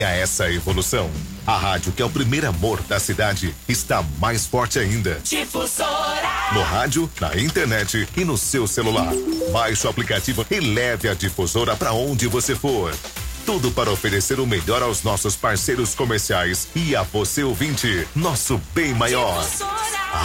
A essa evolução, a rádio que é o primeiro amor da cidade está mais forte ainda. Difusora. No rádio, na internet e no seu celular. Baixe o aplicativo e leve a Difusora para onde você for. Tudo para oferecer o melhor aos nossos parceiros comerciais e a você ouvinte, nosso bem maior. Difusora.